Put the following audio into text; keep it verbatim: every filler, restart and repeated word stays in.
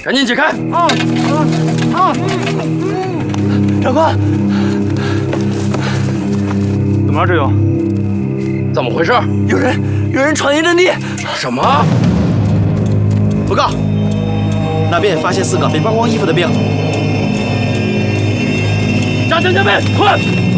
赶紧解开！ 啊啊啊！长官， 怎么了，志勇？ 怎么回事？ 有人，有人闯进阵地！ 什么？ 报告，那边发现四个没扒光衣服的兵。 加强戒备，快！